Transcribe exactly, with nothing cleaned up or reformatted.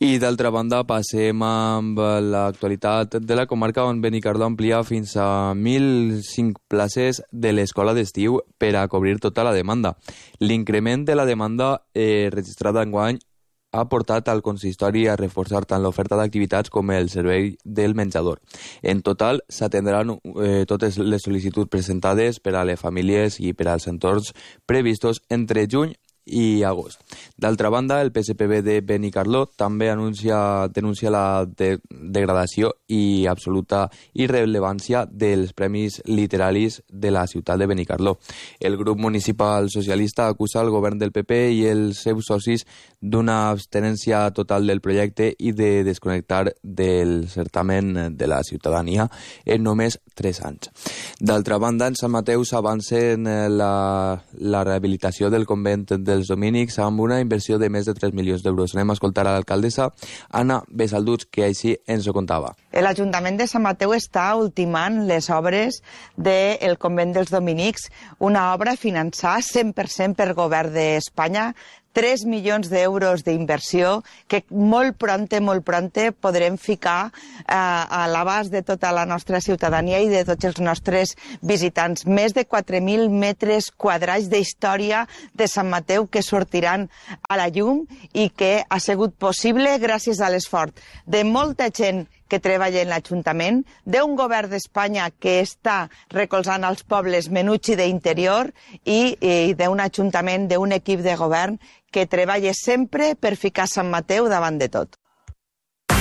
I d'altra banda passem amb l'actualitat de la comarca, on Benicarló amplia fins a mil cinc places de l'escola d'estiu per a cobrir tota la demanda. L'increment de la demanda eh, registrada enguany ha portat al consistori a reforçar tant l'oferta d'activitats com el servei del menjador. En total, s'atendran eh, totes les sol·licituds presentades per a les famílies i per als entorns previstos entre juny i agost. D'altra banda, el P S P B de Benicarló també anuncia, denuncia la de, degradació i absoluta irrellevància dels premis literaris de la ciutat de Benicarló. El grup municipal socialista acusa el govern del P P i els seus socis d'una abstinència total del projecte i de desconnectar del certamen de la ciutadania en només tres anys. D'altra banda, en Sant Mateu s'avancen la, la rehabilitació del convent dels dominics amb una inversió de més de tres milions d'euros. Anem a escoltar a l'alcaldessa Anna Besalduts, que així ens ho contava. L'Ajuntament de Sant Mateu està ultimant les obres del convent dels dominics, una obra finançada cent per cent per govern d'Espanya, tres milions d'euros d'inversió que molt pronte, molt pronte podrem ficar eh, a l'abast de tota la nostra ciutadania i de tots els nostres visitants. Més de quatre mil metres quadrats d'història de Sant Mateu que sortiran a la llum i que ha sigut possible gràcies a l'esforç de molta gent que treballa en l'Ajuntament, d'un govern d'Espanya que està recolzant els pobles menuts i d'interior i, i d'un Ajuntament, d'un equip de govern que treballa sempre per ficar Sant Mateu davant de tot.